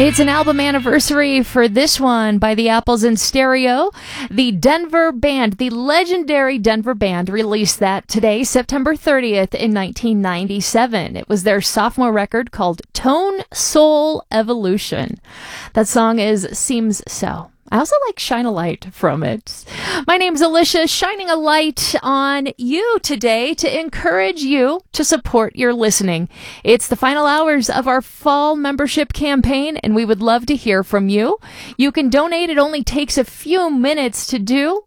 It's an album anniversary for this one by the Apples in Stereo. The Denver Band, the legendary Denver Band, released that today, September 30th in 1997. It was their sophomore record called Tone Soul Evolution. That song is Seems So. I also like Shine a Light from it. My name's Alicia, shining a light on you today to encourage you to support your listening. It's the final hours of our fall membership campaign, and we would love to hear from you. You can donate. It only takes a few minutes to do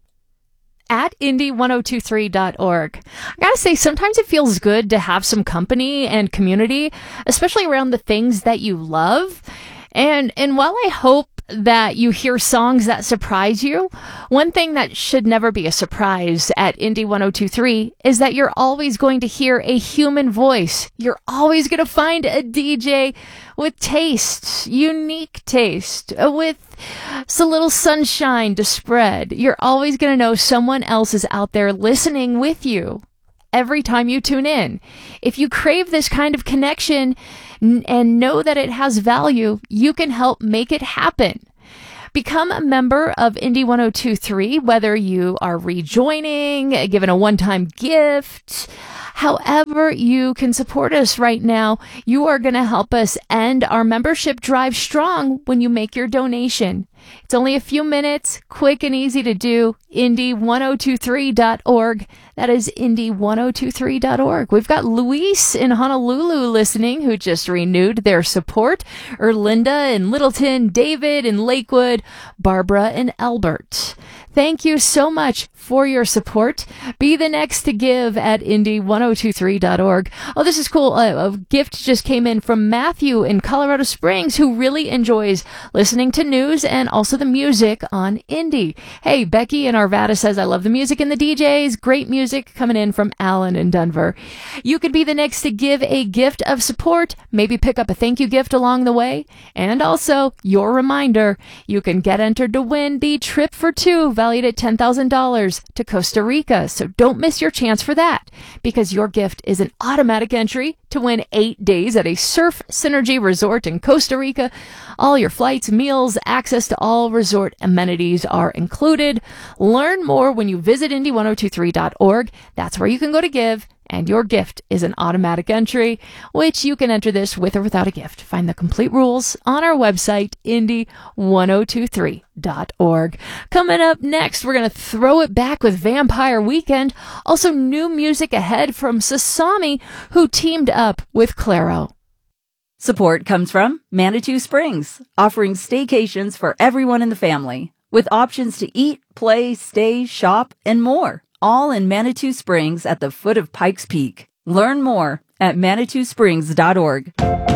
at indie1023.org. I gotta say, sometimes it feels good to have some company and community, especially around the things that you love. And while I hope that you hear songs that surprise you, one thing that should never be a surprise at Indie 1023 is that you're always going to hear a human voice. You're always going to find a DJ with taste, unique taste, with a little sunshine to spread. You're always going to know someone else is out there listening with you every time you tune in. If you crave this kind of connection and know that it has value, you can help make it happen. Become a member of Indie 1023, whether you are rejoining, given a one-time gift. However you can support us right now, you are going to help us end our membership drive strong when you make your donation. It's only a few minutes, quick and easy to do. Indie1023.org. That is indie1023.org. We've got Luis in Honolulu listening, who just renewed their support. Erlinda in Littleton, David in Lakewood, Barbara in Albert. Thank you so much for your support. Be the next to give at indie1023.org. Oh, this is cool. A gift just came in from Matthew in Colorado Springs, who really enjoys listening to news and also the music on Indie. Hey, Becky in Arvada says, I love the music and the DJs. Great music coming in from Alan in Denver. You could be the next to give a gift of support, maybe pick up a thank you gift along the way. And also, your reminder, you can get entered to win the trip for two valued at $10,000 to Costa Rica. So don't miss your chance for that, because your gift is an automatic entry to win 8 days at a Surf Synergy resort in Costa Rica. All your flights, meals, access to all resort amenities are included. Learn more when you visit indie1023.org. That's where you can go to give. And your gift is an automatic entry, which you can enter this with or without a gift. Find the complete rules on our website, indie1023.org. Coming up next, we're going to throw it back with Vampire Weekend. Also, new music ahead from Sasami, who teamed up with Clairo. Support comes from Manitou Springs, offering staycations for everyone in the family, with options to eat, play, stay, shop, and more. All in Manitou Springs at the foot of Pikes Peak. Learn more at ManitouSprings.org.